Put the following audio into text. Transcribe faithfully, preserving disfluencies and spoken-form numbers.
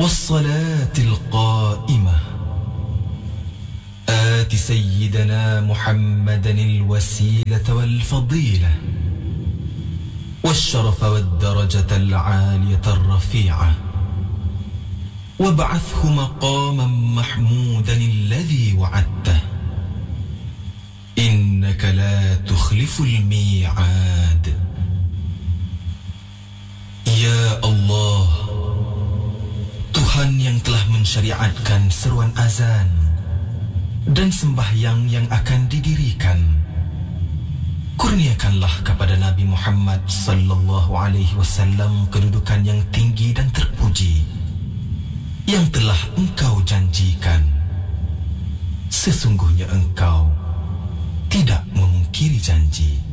والصلاة القائمة آت سيدنا محمدا الوسيلة والفضيلة والشرف والدرجة العالية الرفيعة وابعثه مقاما محمودا الذي وعدته إنك لا تخلف الميعاد. Ya Allah, Tuhan yang telah mensyariatkan seruan azan dan sembahyang yang akan didirikan, kurniakanlah kepada Nabi Muhammad sallallahu alaihi wasallam kedudukan yang tinggi dan terpuji yang telah engkau janjikan. Sesungguhnya engkau tidak memungkiri janji.